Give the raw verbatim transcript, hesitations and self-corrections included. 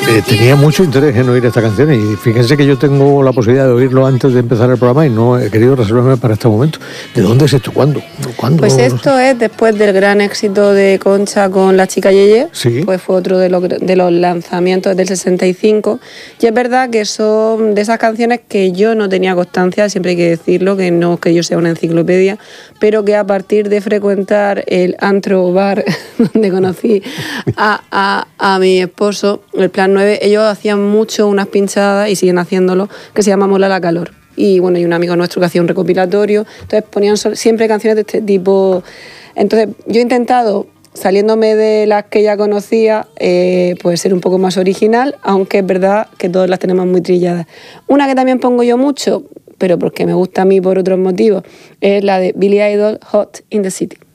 eh, tenía mucho interés en oír esta canción y fíjense que yo tengo la posibilidad de oírlo antes de empezar el programa y no he querido reservarme para este momento. ¿De dónde es esto? ¿Cuándo? ¿Cuándo? Pues esto es después del gran éxito de Concha con La chica Yeye, ¿Sí? Pues fue otro de los, de los lanzamientos del sesenta y cinco, y es verdad que son de esas canciones que yo no tenía constancia, siempre hay que decirlo, que no es que yo sea una enciclopedia, pero que a partir de frecuentar el antro bar donde conocí a, a, a mi esposo, el Plan nueve, ellos hacían mucho unas pinchadas, y siguen haciéndolo, que se llama Mola la calor. Y bueno, hay un amigo nuestro que hacía un recopilatorio, entonces ponían siempre canciones de este tipo. Entonces yo he intentado, saliéndome de las que ya conocía, eh, pues ser un poco más original, aunque es verdad que todas las tenemos muy trilladas. Una que también pongo yo mucho, pero porque me gusta a mí por otros motivos, es la de Billy Idol, Hot in the City.